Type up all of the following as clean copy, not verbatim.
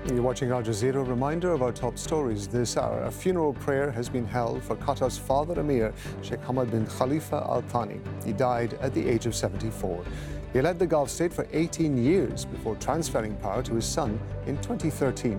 You're watching Al Jazeera. Reminder of our top stories this hour. A funeral prayer has been held for Qatar's father Emir, Sheikh Hamad bin Khalifa Al Thani. He died at the age of 74. He led the Gulf state for 18 years before transferring power to his son in 2013.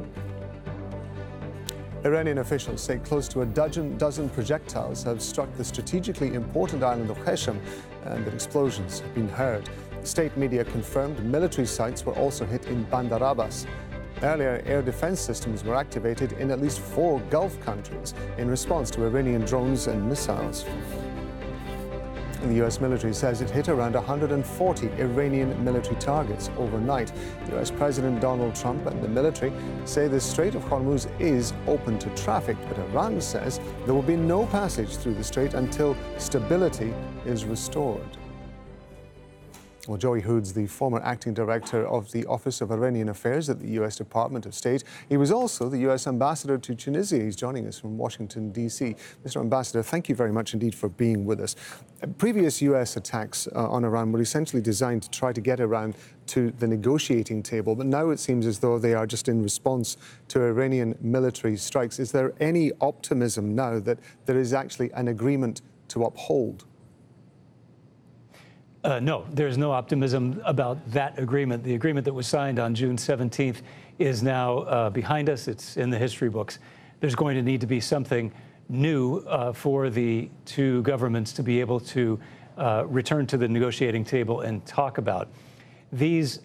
Iranian officials say close to a dozen projectiles have struck the strategically important island of Qeshm and that explosions have been heard. State media confirmed military sites were also hit in Bandar Abbas. Earlier, air defense systems were activated in at least 4 Gulf countries in response to Iranian drones and missiles. And the U.S. military says it hit around 140 Iranian military targets overnight. U.S. President Donald Trump and the military say the Strait of Hormuz is open to traffic, but Iran says there will be no passage through the strait until stability is restored. Well, Joey Hoods, the former acting director of the Office of Iranian Affairs at the U.S. Department of State. He was also the U.S. ambassador to Tunisia. He's joining us from Washington, D.C. Mr. Ambassador, thank you very much indeed for being with us. Previous U.S. attacks on Iran were essentially designed to try to get around to the negotiating table, but now it seems as though they are just in response to Iranian military strikes. Is there any optimism now that there is actually an agreement to uphold? No, there's no optimism about that agreement. The agreement that was signed on June 17th is now behind us. It's in the history books. There's going to need to be something new for the two governments to be able to return to the negotiating table and talk about. This,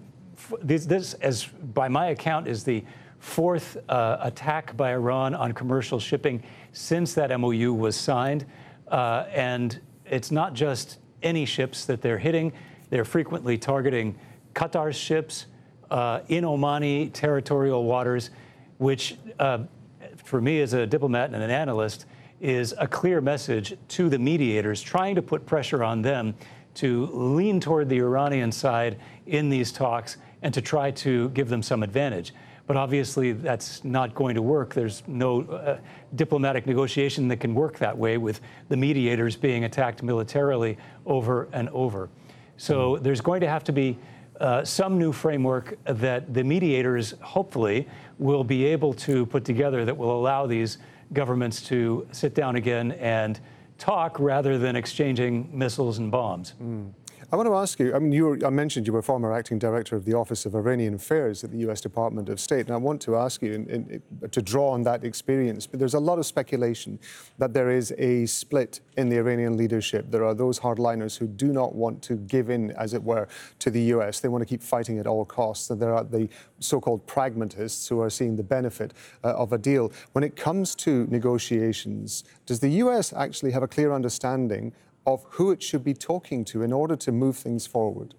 as by my account, is the 4th attack by Iran on commercial shipping since that MOU was signed. And it's not just any ships that they're hitting. They're frequently targeting Qatar's ships in Omani territorial waters, which for me as a diplomat and an analyst is a clear message to the mediators trying to put pressure on them to lean toward the Iranian side in these talks and to try to give them some advantage. But obviously, that's not going to work. There's no diplomatic negotiation that can work that way with the mediators being attacked militarily over and over. So there's going to have to be some new framework that the mediators, hopefully, will be able to put together that will allow these governments to sit down again and talk rather than exchanging missiles and bombs. I want to ask you, I mean, I mentioned you were former acting director of the Office of Iranian Affairs at the U.S. Department of State, and I want to ask you to draw on that experience. But there's a lot of speculation that there is a split in the Iranian leadership. There are those hardliners who do not want to give in, as it were, to the U.S. They want to keep fighting at all costs. And there are the so-called pragmatists who are seeing the benefit of a deal. When it comes to negotiations, does the U.S. actually have a clear understanding of who it should be talking to in order to move things forward?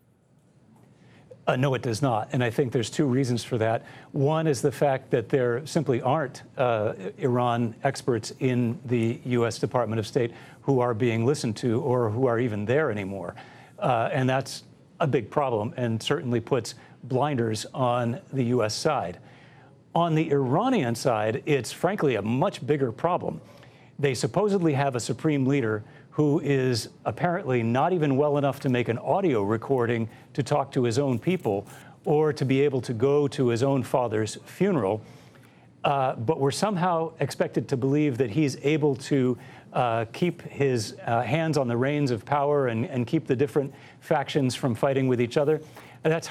No, it does not. And I think there's 2 reasons for that. One is the fact that there simply aren't Iran experts in the U.S. Department of State who are being listened to or who are even there anymore. And that's a big problem and certainly puts blinders on the U.S. side. On the Iranian side, it's frankly a much bigger problem. They supposedly have a supreme leader who is apparently not even well enough to make an audio recording to talk to his own people or to be able to go to his own father's funeral. But we're somehow expected to believe that he's able to keep his hands on the reins of power and keep the different factions from fighting with each other. And that's